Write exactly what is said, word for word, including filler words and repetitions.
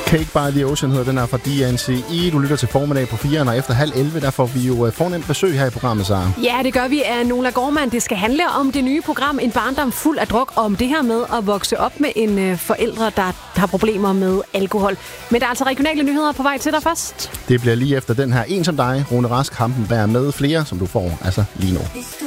Cake by the Ocean hedder den her fra D N C E. Du lytter til formiddag på firen, og efter halv elleve, der får vi jo fornemt besøg her i programmet, Sara. Ja, det gør vi af Nola Gormand. Det skal handle om det nye program En barndom fuld af druk, og om det her med at vokse op med en øh, forældre, der har problemer med alkohol. Men der er altså regionale nyheder på vej til dig først. Det bliver lige efter den her En som dig. Rune Rask, Hampenberg med flere, som du får altså lige nu.